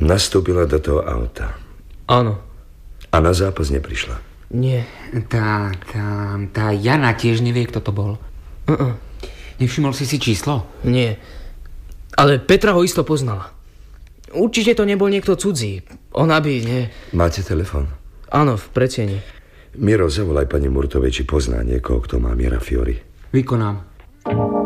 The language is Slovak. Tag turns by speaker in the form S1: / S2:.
S1: Nastúpila do toho auta.
S2: Áno.
S1: A na zápas neprišla.
S2: Nie.
S3: Tá Jana tiež nevie, kto to bol. Nevšimol si číslo?
S2: Nie. Ale Petra ho isto poznala. Určite to nebol niekto cudzí. Ona by, nie.
S1: Máte telefon?
S2: Áno, v predsieni.
S1: Miro, zavolaj pani Murtovej, či pozná niekoho, kto má Mira Fiori.
S3: Vykonám.